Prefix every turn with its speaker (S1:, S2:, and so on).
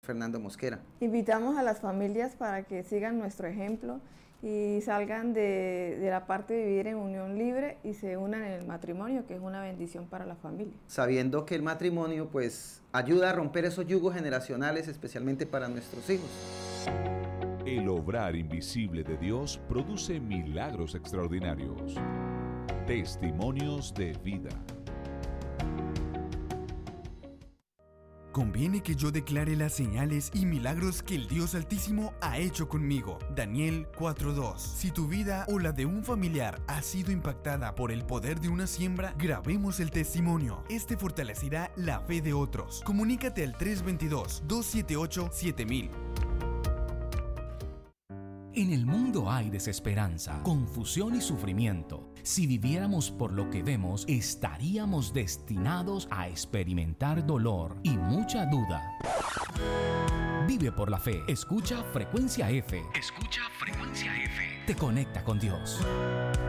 S1: Fernando Mosquera.
S2: Invitamos a las familias para que sigan nuestro ejemplo y salgan de la parte de vivir en unión libre y se unan en el matrimonio, que es una bendición para la familia.
S1: Sabiendo que el matrimonio pues ayuda a romper esos yugos generacionales, especialmente para nuestros hijos.
S3: El obrar invisible de Dios produce milagros extraordinarios. Testimonios de vida.
S4: Conviene que yo declare las señales y milagros que el Dios Altísimo ha hecho conmigo. Daniel 4:2. Si tu vida o la de un familiar ha sido impactada por el poder de una siembra, grabemos el testimonio. Este fortalecerá la fe de otros. Comunícate al 322-278-7000.
S5: En el mundo hay desesperanza, confusión y sufrimiento. Si viviéramos por lo que vemos, estaríamos destinados a experimentar dolor y mucha duda. Vive por la fe. Escucha Frecuencia F. Escucha Frecuencia F. Te conecta con Dios.